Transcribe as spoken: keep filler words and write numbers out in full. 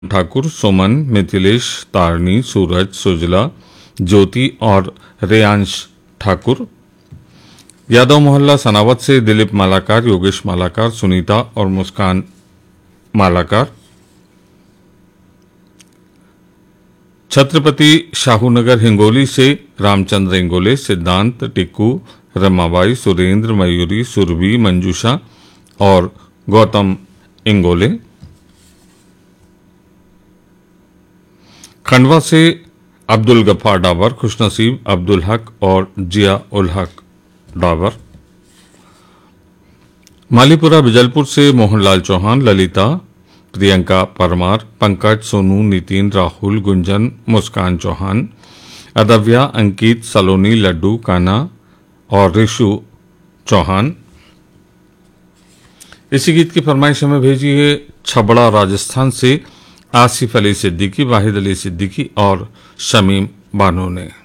ठाकुर, सुमन, मिथिलेश, तारणी, सूरज, सुजला, ज्योति और रेयांश ठाकुर। यादव मोहल्ला सनावत से दिलीप मालाकार, योगेश मालाकार, सुनीता और मुस्कान मालाकार। छत्रपति शाहूनगर हिंगोली से रामचंद्र इंगोले, सिद्धांत, टिक्कू, रमाबाई, सुरेंद्र, मयूरी, सुरभि, मंजूषा और गौतम इंगोले। खंडवा से अब्दुल गफ्फार डाबर, खुशनसीब, अब्दुल हक और जिया उल हक डाबर। मालीपुरा बिजलपुर से मोहनलाल चौहान, ललिता, प्रियंका परमार, पंकज, सोनू, नितिन, राहुल, गुंजन, मुस्कान चौहान, अदव्या, अंकित, सलोनी, लड्डू, काना और रिशु चौहान। इसी गीत की फरमाइश हमें भेजी है छबड़ा राजस्थान से आसिफ अली सिद्दीकी, वाहिद अली सिद्दीकी और शमीम बानो ने।